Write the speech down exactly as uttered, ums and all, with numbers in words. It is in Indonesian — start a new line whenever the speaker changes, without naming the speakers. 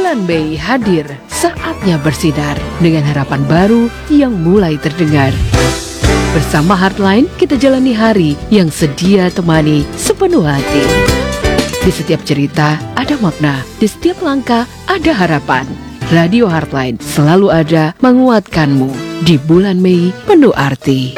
Bulan Mei hadir, saatnya bersinar dengan harapan baru yang mulai terdengar. Bersama Heartline, kita jalani hari yang sedia temani sepenuh hati. Di setiap cerita ada makna, di setiap langkah ada harapan. Radio Heartline selalu ada menguatkanmu di bulan Mei penuh arti.